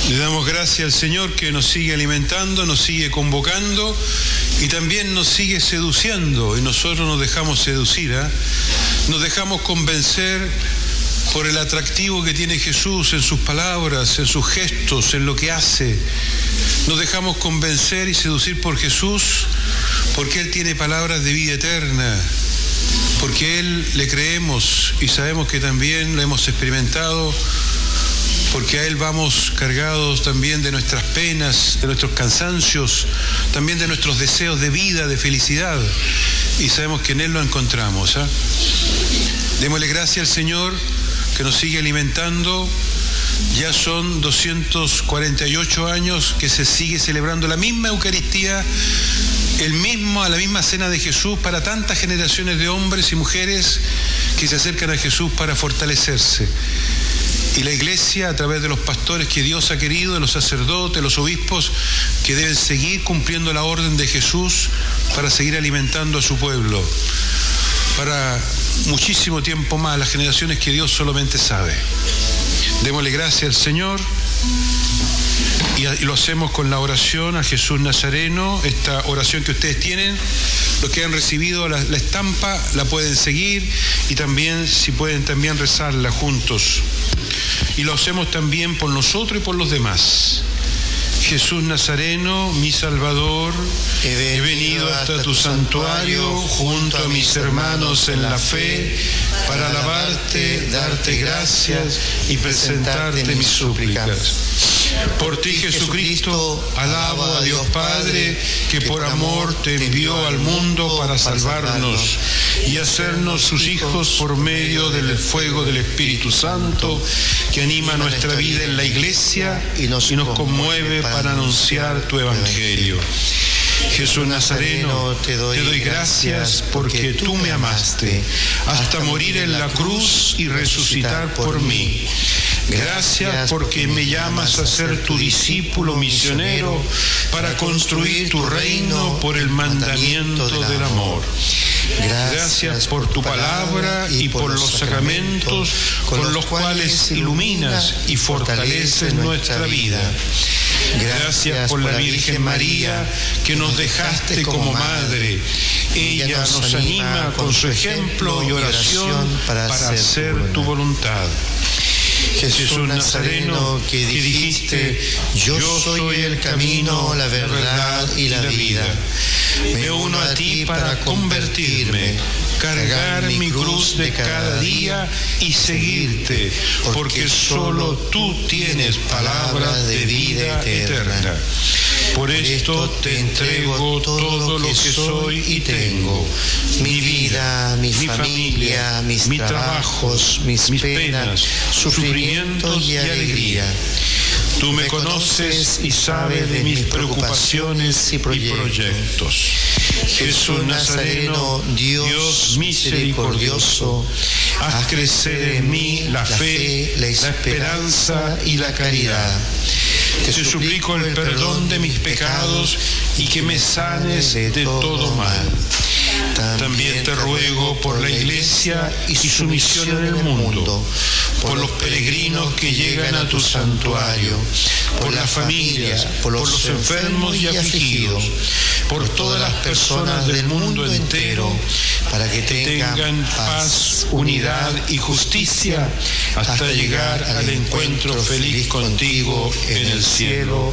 Le damos gracias al Señor que nos sigue alimentando, nos sigue convocando y también nos sigue seduciendo, y nosotros nos dejamos seducir, nos dejamos convencer por el atractivo que tiene Jesús en sus palabras, en sus gestos, en lo que hace. Nos dejamos convencer y seducir por Jesús porque Él tiene palabras de vida eterna, porque Él le creemos y sabemos que también lo hemos experimentado, porque a Él vamos cargados también de nuestras penas, de nuestros cansancios, también de nuestros deseos de vida, de felicidad, y sabemos que en Él lo encontramos. Démosle gracias al Señor que nos sigue alimentando. Ya son 248 años que se sigue celebrando la misma Eucaristía, a la misma cena de Jesús para tantas generaciones de hombres y mujeres que se acercan a Jesús para fortalecerse. Y la Iglesia, a través de los pastores que Dios ha querido, de los sacerdotes, los obispos, que deben seguir cumpliendo la orden de Jesús para seguir alimentando a su pueblo, para muchísimo tiempo más, las generaciones que Dios solamente sabe. Démosle gracias al Señor y lo hacemos con la oración a Jesús Nazareno, esta oración que ustedes tienen. Los que han recibido la estampa la pueden seguir y también, si pueden, también rezarla juntos. Y lo hacemos también por nosotros y por los demás. Jesús Nazareno, mi Salvador, he venido hasta tu santuario junto a mis hermanos en la fe para alabarte, darte gracias y presentarte mis súplicas. Por ti, Jesucristo, alabo a Dios Padre, que por amor te envió al mundo para salvarnos y hacernos sus hijos por medio del fuego del Espíritu Santo, que anima nuestra vida en la Iglesia y nos conmueve para anunciar tu Evangelio. Jesús Nazareno, te doy gracias porque tú me amaste hasta morir en la cruz y resucitar por mí. Gracias porque me llamas a ser tu discípulo misionero para construir tu reino por el mandamiento del amor. Gracias por tu palabra y por los sacramentos con los cuales iluminas y fortaleces nuestra vida. Gracias por la Virgen María que nos dejaste como madre. Ella nos anima con su ejemplo y oración para hacer tu voluntad. Jesús Nazareno, que dijiste, yo soy el camino, la verdad y la vida. Me uno a ti para convertirme, cargar mi cruz de cada día y seguirte, porque solo tú tienes palabras de vida eterna. Por esto te entrego todo lo que soy y tengo, mi vida, mi familia, mis trabajos, mis penas, sufrimientos y alegría. Tú me conoces y sabes de mis preocupaciones y proyectos. Jesús Nazareno, Dios misericordioso, haz crecer en mí la fe, la esperanza y la caridad. Te suplico el perdón de mis pecados y que me sanes de todo mal. También te ruego por la Iglesia y su misión en el mundo, por los peregrinos que llegan a tu santuario, por las familias, por los enfermos y afligidos, por todas las personas del mundo entero, para que tengan paz, unidad y justicia hasta llegar al encuentro feliz contigo en el cielo.